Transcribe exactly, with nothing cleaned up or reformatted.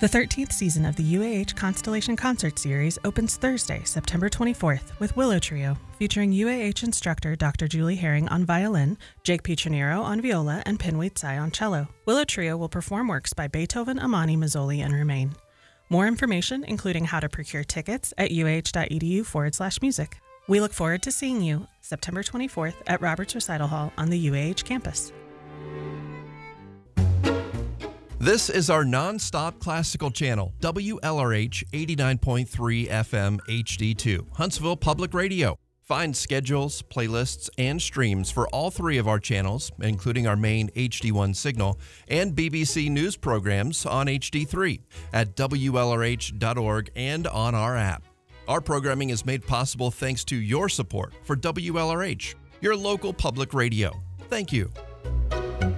The thirteenth season of the U A H Constellation Concert Series opens Thursday, September twenty-fourth, with Willow Trio, featuring U A H instructor Doctor Julie Herring on violin, Jake Piccinero on viola, and Pinwait Tsai on cello. Willow Trio will perform works by Beethoven, Amani, Mazzoli, and Romain. More information, including how to procure tickets, at uh.edu forward slash music. We look forward to seeing you September twenty-fourth at Roberts Recital Hall on the U A H campus. This is our non-stop classical channel, W L R H eighty-nine point three F M H D two, Huntsville Public Radio. Find schedules, playlists, and streams for all three of our channels, including our main H D one signal, and B B C News programs on H D three at W L R H dot org and on our app. Our programming is made possible thanks to your support for W L R H, your local public radio. Thank you.